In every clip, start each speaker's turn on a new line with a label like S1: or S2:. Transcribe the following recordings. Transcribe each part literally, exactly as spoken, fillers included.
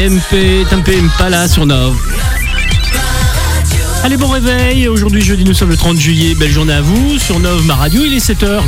S1: Tempe, Tempe Impala sur Nov. Allez, bon réveil. Aujourd'hui, jeudi, nous sommes le trente juillet. Belle journée à vous. Sur Nov, ma radio, il est sept heures.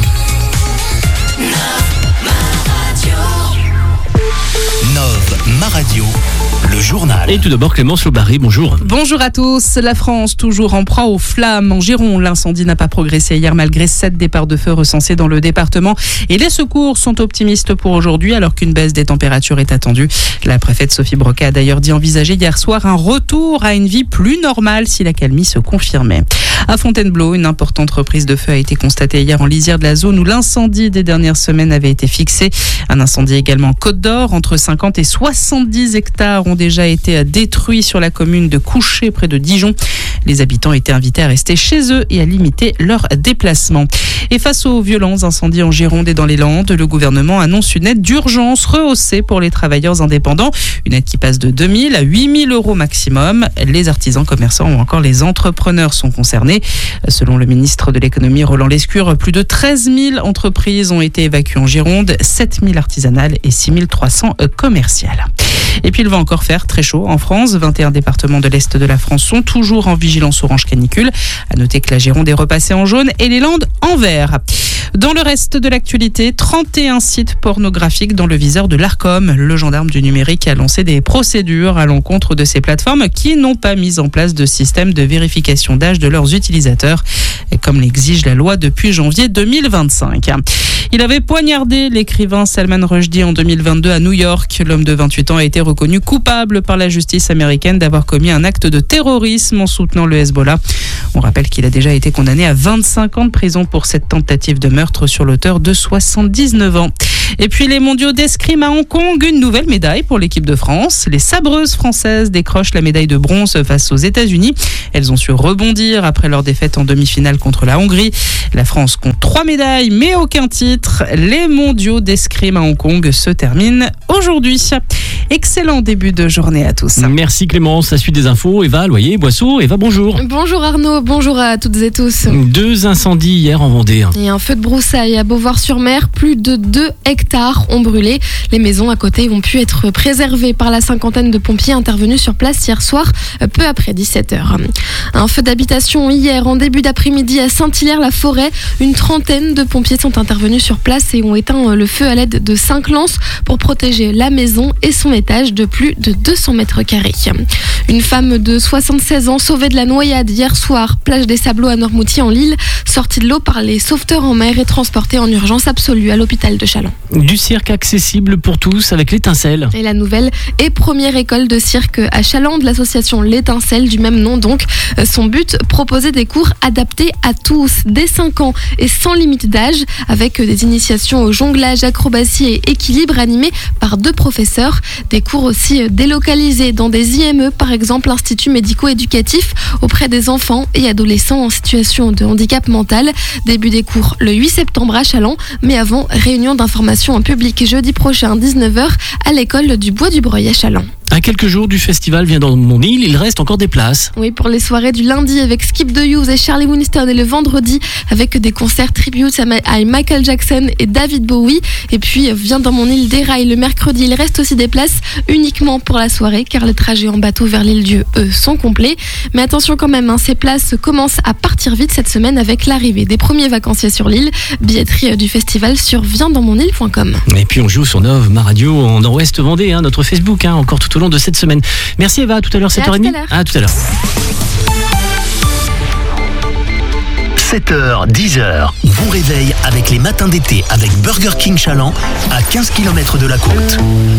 S2: Nov, ma radio, le journal.
S1: Et tout d'abord, Clémence Lobary, bonjour.
S3: Bonjour à tous. La France, toujours en proie aux flammes. En Gironde, l'incendie n'a pas progressé hier malgré sept départs de feu recensés dans le département. Et les secours sont optimistes pour aujourd'hui alors qu'une baisse des températures est attendue. La préfète Sophie Broca a d'ailleurs dit envisager hier soir un retour à une vie plus normale si l'accalmie se confirmait. À Fontainebleau, une importante reprise de feu a été constatée hier en lisière de la zone où l'incendie des dernières semaines avait été fixé. Un incendie également en Côte d'Or. Entre cinquante et soixante-dix hectares ont déjà été détruits sur la commune de Couché, près de Dijon. Les habitants étaient invités à rester chez eux et à limiter leurs déplacements. Et face aux violents incendies en Gironde et dans les Landes, le gouvernement annonce une aide d'urgence rehaussée pour les travailleurs indépendants. Une aide qui passe de deux mille à huit mille euros maximum. Les artisans, commerçants ou encore les entrepreneurs sont concernés. Selon le ministre de l'économie Roland Lescure, plus de treize mille entreprises ont été évacuées en Gironde, sept mille artisanales et six mille trois cents commerciales. Et puis il va encore faire très chaud en France. vingt et un départements de l'Est de la France sont toujours en vigilance orange canicule. À noter que la Gironde est repassée en jaune et les Landes en vert. Dans le reste de l'actualité, trente et un sites pornographiques dans le viseur de l'Arcom. Le gendarme du numérique a lancé des procédures à l'encontre de ces plateformes qui n'ont pas mis en place de système de vérification d'âge de leurs utilisateurs, comme l'exige la loi depuis janvier deux mille vingt-cinq. Il avait poignardé l'écrivain Salman Rushdie en deux mille vingt-deux à New York. L'homme de vingt-huit ans a été reconnu coupable par la justice américaine d'avoir commis un acte de terrorisme en soutenant le Hezbollah. On rappelle qu'il a déjà été condamné à vingt-cinq ans de prison pour cette tentative de meurtre sur l'auteur de soixante-dix-neuf ans. Et puis les mondiaux d'escrime à Hong Kong, une nouvelle médaille pour l'équipe de France. Les sabreuses françaises décrochent la médaille de bronze face aux États-Unis. Elles ont su rebondir après leur défaite en demi-finale contre la Hongrie. La France compte trois médailles mais aucun titre. Les mondiaux d'escrime à Hong Kong se terminent aujourd'hui. Excellent début de journée à tous.
S1: Merci Clémence. La suite des infos, Eva Loyer, Boisseau. Eva, bonjour.
S4: Bonjour Arnaud, bonjour à toutes et tous.
S1: Deux incendies hier en Vendée.
S4: Et un feu de broussailles à Beauvoir-sur-Mer, plus de deux hectares ont brûlé. Les maisons à côté ont pu être préservées par la cinquantaine de pompiers intervenus sur place hier soir, peu après dix-sept heures. Un feu d'habitation hier en début d'après-midi à Saint-Hilaire-la-Forêt. Une trentaine de pompiers sont intervenus sur place et ont éteint le feu à l'aide de cinq lances pour protéger la maison et son étage de plus de deux cents mètres carrés. Une femme de soixante-seize ans sauvée de la noyade hier soir, plage des Sablots à Noirmoutier en Lille, sortie de l'eau par les sauveteurs en mer et transportée en urgence absolue à l'hôpital de Châlons.
S1: Du cirque accessible pour tous avec l'Étincelle.
S4: Et la nouvelle et première école de cirque à Châlons de l'association l'Étincelle du même nom donc. Son but, proposer des cours adaptés à tous dès cinq ans et sans limite d'âge avec des initiations au jonglage, acrobatie et équilibre animés par deux professeurs. Des cours aussi délocalisés dans des I M E, par exemple instituts médico-éducatifs auprès des enfants et adolescents en situation de handicap mental. Début des cours le huit septembre à Châlons, mais avant, réunion d'information en public jeudi prochain dix-neuf heures à l'école du Bois du Breuil à Châlons.
S1: À quelques jours du festival Viens dans mon île, il reste encore des places.
S4: Oui, pour les soirées du lundi avec Skip the Youth et Charlie Winston et le vendredi avec des concerts tributes à Michael Jackson et David Bowie. Et puis Viens dans mon île déraille le mercredi. Il reste aussi des places uniquement pour la soirée car les trajets en bateau vers l'île-Dieu, eux, sont complets. Mais attention quand même, hein, ces places commencent à partir vite cette semaine avec l'arrivée des premiers vacanciers sur l'île. Billetterie du festival sur viens dans mon île point com.
S1: Et puis on joue sur Nov, ma radio en Nord-Ouest Vendée, hein, notre Facebook, hein, encore tout au long de cette semaine. Merci Eva, à tout à l'heure, sept heures trente. À tout à l'heure.
S2: sept heures, dix heures. Bon réveil avec les matins d'été avec Burger King Châlons à quinze kilomètres de la côte.